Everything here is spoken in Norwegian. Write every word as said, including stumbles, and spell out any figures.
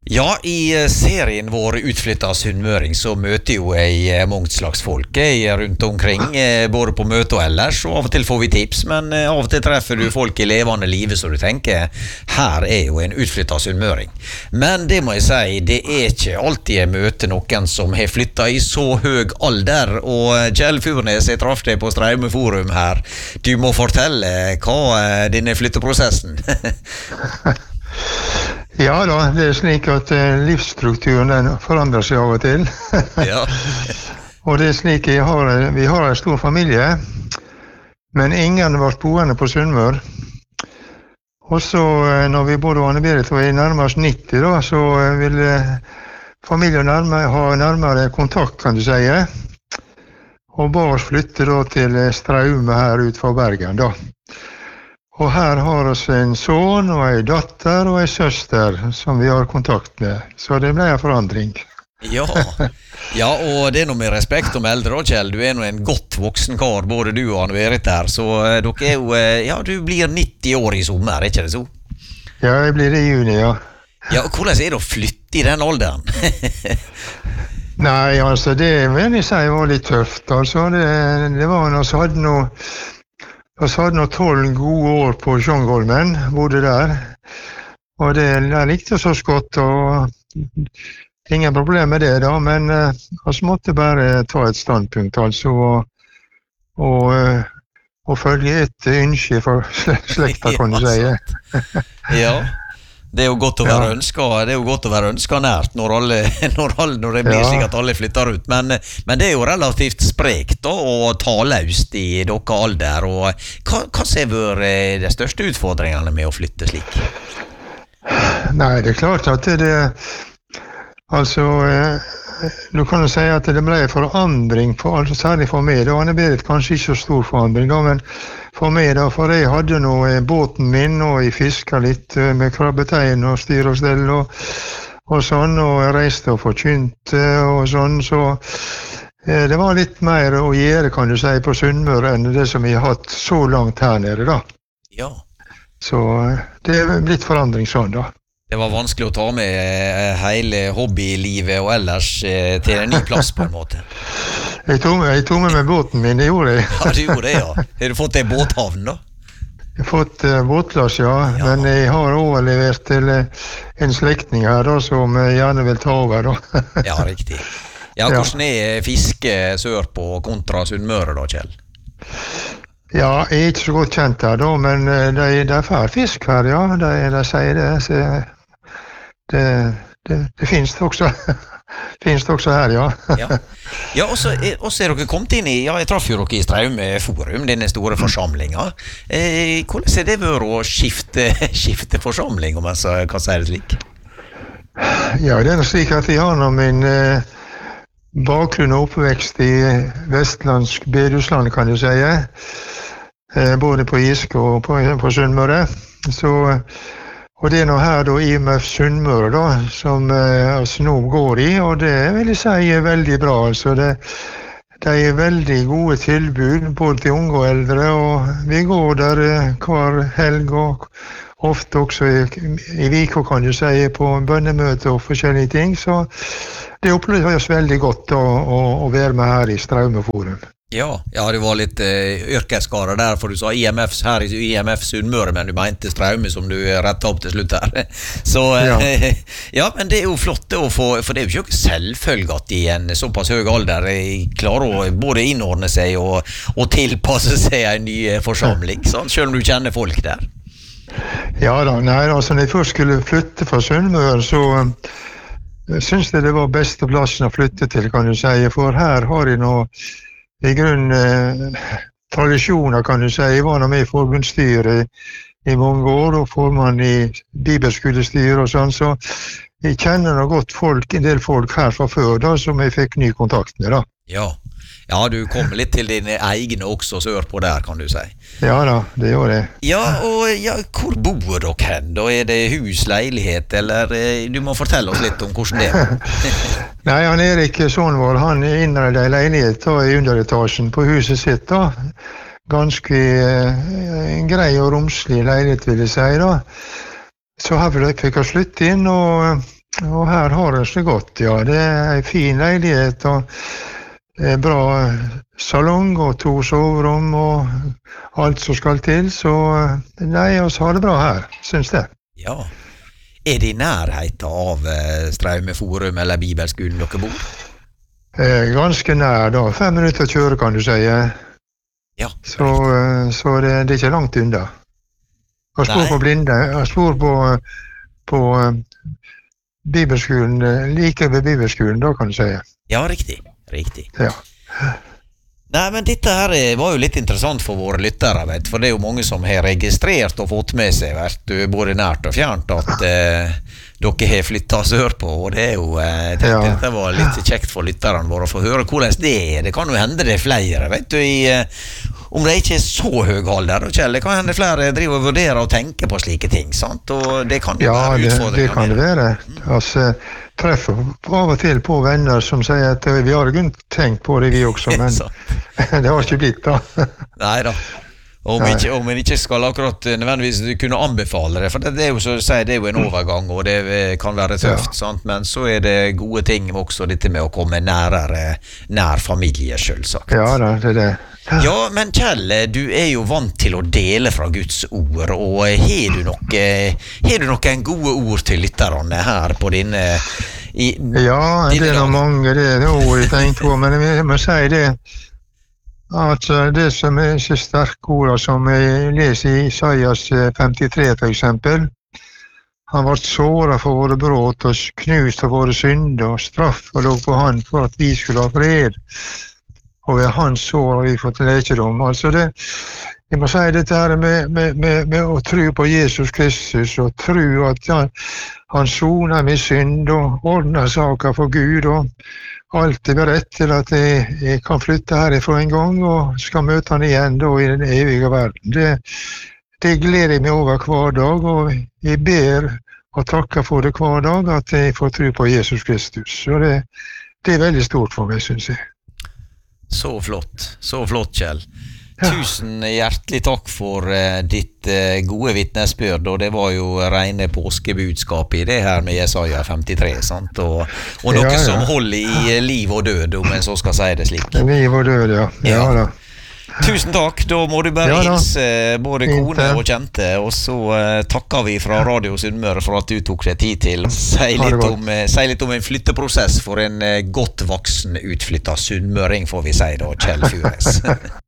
Ja, i serien vår Utflyttet Sunnmøring så møter jo jeg mange slags folk jeg rundt omkring, både på møte og ellers, og av og til får vi tips, men av og til treffer du folk i levende livet, så du tenker, her er jo en utflyttet sunnmøring. Men det må jeg si, det er ikke alltid jeg møter noen som har flyttet i så høy alder, og Kjell Furnes, jeg traff deg på Straume Forum her. Du må fortelle hva er denne flytteprosessen? Ja da, det er slik at livsstrukturen den forandrer seg av og til. Ja. Og det er slik jeg har, vi har en stor familie, men ingen var boende på Sunnmør. Og så når vi bodde Anne Berit og er nærmest nitti da, så ville familien nærmere, ha nærmere kontakt, kan du si. Og ba oss flytte da til Straume her ut fra Bergen da. Og her har oss en son og en datter og en søster som vi har kontakt med. Så det ble en forandring. Ja, ja, og det er noe med respekt om eldre, Kjell. Du er nå en godt voksen kar, både du og Anne Berit der. Så dere er jo, ja, du blir nitti år i sommer, er ikke det så? Ja, jeg blir det i juni, ja. Ja, og hvordan er det å flytte i den alderen? Nei, altså, det vil jeg si var litt tøft. Altså, det, det var noe som hadde noe... Og så hadde jeg tolv gode år på Sjóngholmen, bodde der. Og det jeg likte så godt, og ingen problem med det da, men uh, jeg måtte bare ta et standpunkt, altså, og, og, uh, og følge et ønske for slekta, kan du si. Ja, det er jo godt å være ja. ønsket, det er jo godt å være ønsket nært når, alle, når, alle, når det blir ja. slik at alle flytter ut, men, men det er jo relativt sprekt da, å ta løst i dere alder, og hva, hva ser vært de største utfordringene med å flytte slik? Nei, det er klart at det, altså, du kan jo si at det ble forandring, for, altså, særlig for meg, det var det kanskje ikke så stor forandring da, men for meg da, for jeg hadde nå båten min, og jeg fisket litt med krabbetein og styr og stell og, og sånn, og jeg reiste og forkynte og sånn, så eh, det var litt mer å gjøre, kan du si, på Sunnmøre enn det som jeg har hatt så langt her nede da. Ja. Så det er litt forandring sånn da. Det var vanskelig å ta med hele hobbylivet og ellers til en ny plass på en måte. Jeg tog med, jeg tog med meg båten min, det gjorde jeg. Ja, du gjorde det, ja. Har du fått en båthavn da? Jeg har fått uh, båtplass, ja. ja. Men jeg har overlevert til uh, en slektning her da, som jeg gjerne vil ta over da. Ja, riktig. Ja, hvordan er fiske sør på kontra Sunnmøre da, Kjell? Ja, jeg er ikke så godt kjent her da, men uh, det, det er fær fisk her, ja. De, de sier det, så det, det, det finnes det også. Finns det også her, ja. Ja, ja og så er, er dere kommet inn i, ja, jeg traff jo dere i Straume Forum, denne store forsamlingen. Eh, hvordan er det vært å skifte, skifte forsamling, om jeg så, kan si det slik? Ja, det er slik at jeg har nå min eh, bakgrunn og oppvekst i vestlandsk bedehusland, kan du si. Eh, både på Giske og på, på Sunnmøre. Så... Og det er nå her da I M F Sunnmøre da, som eh, altså nå går i, og det vil jeg si er veldig bra. Altså det, det er veldig gode tilbud, både til unge og eldre, og vi går der eh, hver helg, og ofte også i, i Vika, kan du si, på bønnemøte og forskjellige ting, så det oppleves veldig godt å, å, å være med her I Straume Forum. Ja, ja, det var litt uh, yrkeskarer der, for du sa I M F her I I M F Sunnmøre, men du mente Straume som du rettet opp til slutt her. Så uh, ja. ja, men det er jo flott å få, for det er jo ikke selvfølgelig at I en såpass høy alder klarer å både innordne seg og, og tilpasse seg en ny forsamling, sånn, selv om du kjenner folk der. Ja da, nei, altså når jeg først skulle flytte fra Sunnmøre, så uh, synes jeg det var beste plassen å flytte til, kan du si, for her har jeg noe I grunn eh, tradisjoner, kan du si. Jeg var med I forbundsstyret I, I mange år, og formann I bibelskolestyret og sånn, så jeg kjenner noe godt folk, en del folk her fra før da, som jeg fikk ny kontakt med da. Ja, ja du kom litt til dine egne også sør på der, kan du si. Ja da, det gjør det. Ja, og ja, hvor bor dere hen? Da er det hus, leilighet, eller du må fortelle oss litt om hvordan det er. Nei, han Erik, sånn vår, han innredet en leilighet da, I underetasjen på huset sitt da. Ganske eh, grei og romslig leilighet, vil jeg si da. Så her fikk jeg slutte inn, og Og her har det så godt, ja. Det er en fin leilighet og en bra salong og to soverom og alt som skal til. Så nei, oss har det bra her, synes jeg. Ja. Er det i nærheten av eh, Straume Forum eller Bibelskolen dere bor? Eh, ganske nær da. Fem minutter å kjøre, kan du si. Ja. Så, eh, så det, det er ikke langt unna. Jeg spor Nei. på Blinde. Jeg spor på, på eh, Bibelskolen, eh, like ved Bibelskolen, da kan du si. Ja, riktig. Riktig. Ja. Nei, men dette her eh, var jo litt interessant for våre lyttere, vet, for det er jo mange som har registrert og fått med seg, vet du, både nært og fjernt, at eh, dere har flyttet sørpå, og det er jo, eh, jeg tenkte Ja. dette var litt kjekt for lytterne våre å få høre hvordan det er. Det kan jo hende det er flere, vet du, i, eh, om det ikke er så høy alder, og Kjell, det kan hende flere driver og vurderer å tenke på slike ting, sant? Og det kan jo Ja, være det, utfordringer. det kan det med være. Altså, treffer av og til på venner som sier at eh, vi har grunn tenkt på det, vi også, men Så. det har ikke blitt da. Nei da. Om Nei. ikke, om en ikke skal akkurat eh, nødvendigvis kunne anbefale det, for det, det er jo så å si, det er jo en overgang, og det eh, kan være tøft, sant? Men så er det gode ting også, dette med å komme nærere, nær familie, selvsagt. Ja da, det er det. Ja, men Kjell, du er jo vant til å dele fra Guds ord, og har du noe, har du noen gode ord til lytterne her på dine i, Ja, det er noe mange, det er noe jeg tenkte på, men jeg må si det at det som er så sterke ord som jeg leser i Isaias femtitre for eksempel, han ble såret for våre bråt og knust for våre synder, og straffen lå på han for at vi skulle ha fred. Og ved hans sår har vi fått lækedom. Altså det, jeg må si dette her med, med, med, med å tro på Jesus Kristus, og tro at han, han soner min synd og ordner saker for Gud, og alt er beredt til at jeg, jeg kan flytte herifra en gang, og skal møte han igjen da i den evige verden. Det, det gleder jeg meg over hver dag, og jeg ber og takker for det hver dag, at jeg får tro på Jesus Kristus. Så det, det er veldig stort for meg, synes jeg. Så flott, så flott, Kjell. Ja. Tusen hjertelig takk for uh, ditt uh, gode vittnesbyrd, og det var jo rene påskebudskap i det her med Jesaja femtitre, sant? Og, og noe Ja, ja. som holder i uh, liv og død, om en så skal si det slik. Liv og død, ja. Ja, Ja. da. Tusen takk, da må du bare Ja da. hilse uh, både Fint, kone det. og kjente, og så uh, takker vi fra Radio Sunnmøre for at du tok deg tid til å si Ha det litt, godt. om, uh, si litt om en flytteprosess for en uh, godt voksen utflyttet sunnmøring, får vi si da, Kjell Fures.